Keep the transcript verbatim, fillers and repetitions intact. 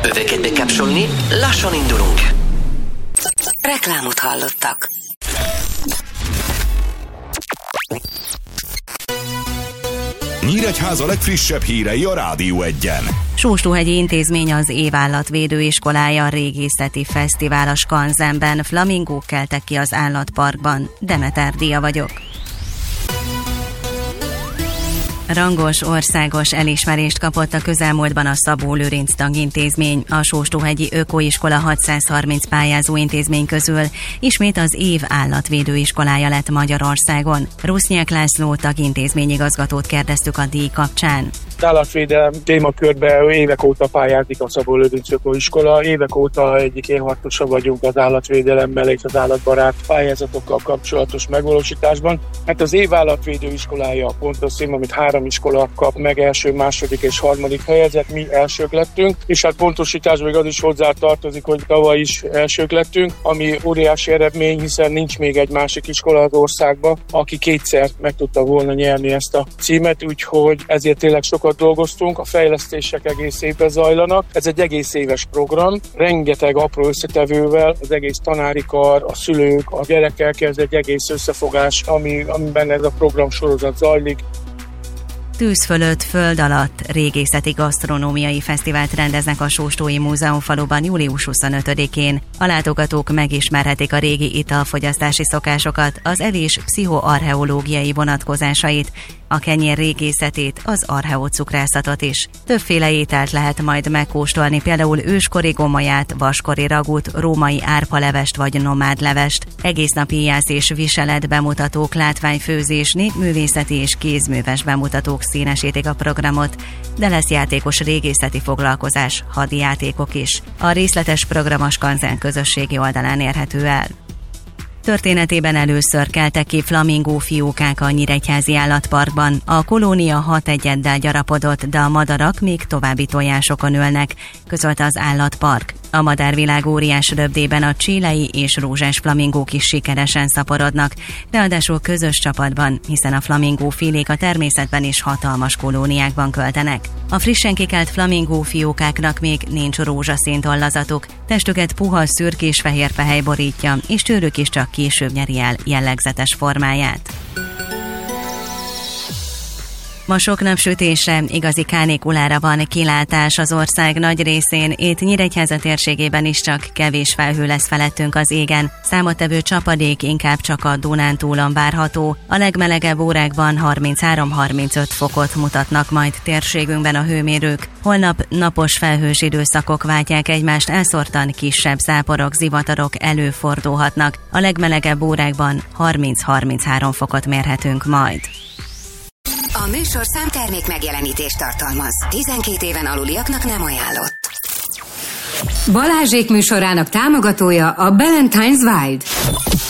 Öveket bekapcsolni, lassan indulunk. Reklámot hallottak. Nyíregyháza legfrissebb hírei a Rádió Egyen. Sóstóhegyi Intézmény az Évállatvédő Iskolája régészeti fesztivál a Skanzenben, flamingók keltek ki az állatparkban. Demeter Dia vagyok. Rangos országos elismerést kapott a közelmúltban a Szabó Lőrinc Tagintézmény. A Sóstóhegyi Ökoiskola hatszázharminc pályázó intézmény közül ismét az év állatvédő iskolája lett Magyarországon. Rusznyák László tagintézményigazgatót kérdeztük a díj kapcsán. Az állatvédelem témakörben évek óta pályázik a Szabó Lőrinc Ökoiskola. Évek óta egyik élharcosa vagyunk az állatvédelemmel és az állatbarát pályázatokkal kapcsolatos megvalósításban. Hát az év állatvédő iskolája a pontos szím, amit három iskola kap meg, első, második és harmadik helyezett, mi elsők lettünk, és hát pontosításban még az is hozzá tartozik, hogy tavaly is elsők lettünk, ami óriási eredmény, hiszen nincs még egy másik iskola az országban, aki kétszer meg tudta volna nyerni ezt a címet, úgyhogy ezért tényleg sokat dolgoztunk, a fejlesztések egész évben zajlanak. Ez egy egész éves program, rengeteg apró összetevővel, az egész tanári kar, a szülők, a gyerekek, ez egy egész összefogás, ami, amiben ez a program sorozat zajlik. Tűz fölött, föld alatt régészeti gasztronómiai fesztivált rendeznek a Sóstói Múzeumfaluban július huszonötödikén. A látogatók megismerhetik a régi italfogyasztási szokásokat, az evés pszichoarcheológiai vonatkozásait, a kenyér régészetét, az archeocukrászat is. Többféle ételt lehet majd megkóstolni, például őskori gomolyát, vaskori ragút, római árpalevest vagy nomádlevest. Egésznapi íjász és viselet bemutatók, látványfőzés, népművészeti és kézműves bemutatók színesítik a programot, de lesz játékos régészeti foglalkozás, hadijátékok is. A részletes program a Skanzen közösségi oldalán érhető el. Történetében először keltek ki flamingó fiókák a Nyíregyházi Állatparkban. A kolónia hat egyeddel gyarapodott, de a madarak még további tojásokon ülnek, közölte az állatpark. A madárvilág óriás röpdében a chilei és rózsás flamingók is sikeresen szaporodnak, ráadásul közös csapatban, hiszen a flamingó félék a természetben is hatalmas kolóniákban költenek. A frissen kikelt flamingó fiókáknak még nincs rózsaszín tollazatuk, testüket puha szürkés-fehér pehely borítja, és tőlük is csak később nyeri el jellegzetes formáját. Ma sok napsütésre, igazi kánikulára van kilátás az ország nagy részén, itt Nyíregyháza térségében is csak kevés felhő lesz felettünk az égen. Számottevő csapadék inkább csak a Dunántúlon várható. A legmelegebb órákban harminchárom-harmincöt fokot mutatnak majd térségünkben a hőmérők. Holnap napos felhős időszakok váltják egymást, elszórtan kisebb záporok, zivatarok előfordulhatnak. A legmelegebb órákban harminc-harminchárom fokot mérhetünk majd. A műsor számtermék megjelenítést tartalmaz. tizenkét éven aluliaknak nem ajánlott. Balázsék műsorának támogatója a Ballantine's Wild.